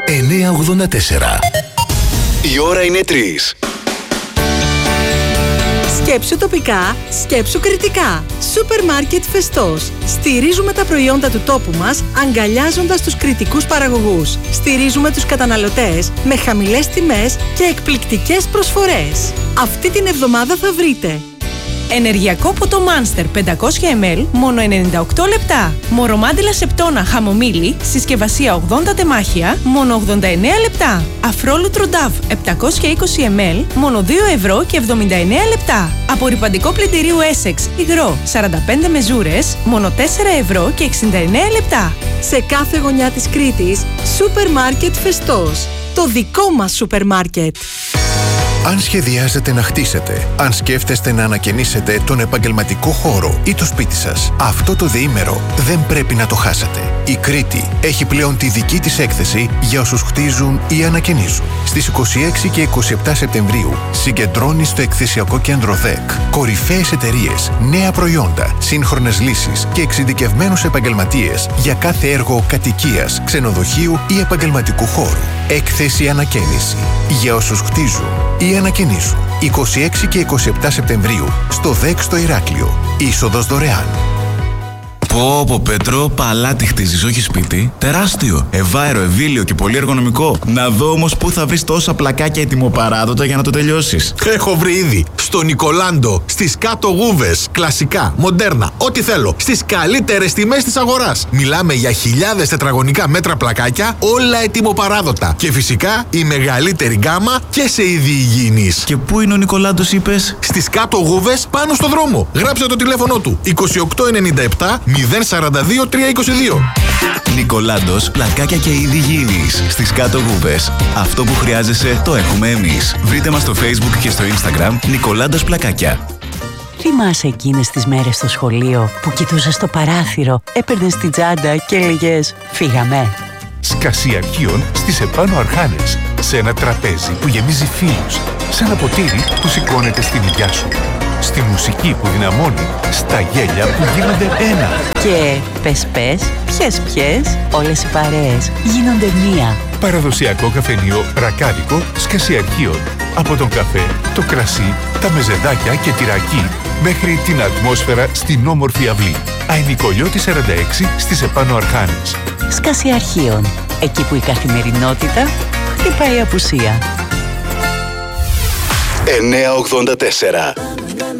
984. Η ώρα είναι 3. Σκέψου τοπικά, σκέψου κριτικά. Σούπερ μάρκετ Φεστός. Στηρίζουμε τα προϊόντα του τόπου μας, αγκαλιάζοντας τους κριτικούς παραγωγούς. Στηρίζουμε τους καταναλωτές με χαμηλές τιμές και εκπληκτικές προσφορές. Αυτή την εβδομάδα θα βρείτε ενεργειακό ποτό Monster 500 ml, μόνο 98 λεπτά. Μορομάντιλα σεπτόνα χαμομήλι, συσκευασία 80 τεμάχια, μόνο 89 λεπτά. Αφρόλουτρο Νταβ 720 ml, μόνο 2 ευρώ και 79 λεπτά. Απορρυπαντικό πλυντηρίου Essex υγρό 45 μεζούρες, μόνο 4 ευρώ και 69 λεπτά. Σε κάθε γωνιά της Κρήτης, σούπερ μάρκετ Φεστός. Το δικό μας σούπερ μάρκετ. Αν σχεδιάζετε να χτίσετε, αν σκέφτεστε να ανακαινήσετε τον επαγγελματικό χώρο ή το σπίτι σας, αυτό το διήμερο δεν πρέπει να το χάσετε. Η Κρήτη έχει πλέον τη δική της έκθεση για όσους χτίζουν ή ανακαινίζουν. Στις 26 και 27 Σεπτεμβρίου συγκεντρώνει στο εκθεσιακό κέντρο ΔΕΚ κορυφαίες εταιρείες, νέα προϊόντα, σύγχρονες λύσεις και εξειδικευμένους επαγγελματίες για κάθε έργο κατοικίας, ξενοδοχείου ή επαγγελματικού χώρου. Έκθεση ανακαίνιση για όσους χτίζουν ή ανακαινίζουν. 26 και 27 Σεπτεμβρίου στο ΔΕΚ στο Ηράκλειο. Είσοδος δωρεάν. Πω Πέτρο, παλάτι χτίζεις, όχι σπίτι. Τεράστιο, ευάερο, ευήλιο και πολύ εργονομικό. Να δω όμως πού θα βρεις τόσα πλακάκια ετοιμοπαράδοτα για να το τελειώσεις. Έχω βρει ήδη. Στο Νικολάντο, στις κάτω γούβες. Κλασικά, μοντέρνα, ό,τι θέλω. Στις καλύτερες τιμές της αγοράς. Μιλάμε για χιλιάδες τετραγωνικά μέτρα πλακάκια, όλα ετοιμοπαράδοτα. Και φυσικά η μεγαλύτερη γκάμα και σε είδη υγιεινής. Και πού είναι ο Νικολάντος, είπες? Στις κάτω γούβες, πάνω στο δρόμο. Γράψε το τηλέφωνο του. 2897 042 322. Νικολάντος, πλακάκια και είδη υγιεινής. Στις κάτω γούβες. Αυτό που χρειάζεσαι το έχουμε εμείς. Βρείτε μας στο Facebook και στο Instagram Νικολάντος Πλακάκια. Θυμάσαι εκείνες τις μέρες στο σχολείο που κοιτούσες στο παράθυρο, έπαιρνες την τσάντα και έλεγες «Φύγαμε». Σκασί αρχείων στις επάνω Αρχάνες. Σε ένα τραπέζι που γεμίζει φίλους. Σε ένα ποτήρι που σηκώνεται στην υγειά σου. Στη μουσική που δυναμώνει. Στα γέλια που γίνονται ένα. Και ποιες, όλες οι παρέες γίνονται μία. Παραδοσιακό καφενείο Ρακάδικο Σκασί αρχείων. Από τον καφέ, το κρασί, τα μεζεδάκια και τυράκι μέχρι την ατμόσφαιρα στην όμορφη αυλή. Αϊνικολιώτη 46 στις επάνω Αρχάνες. Σκασί αρχείων. Εκεί που η καθημερινότητα χτυπάει απουσία. 984.